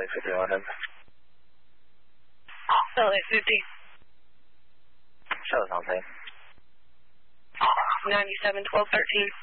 LA 50, go ahead. LA 50. Show us on tape. 97, 12, 13.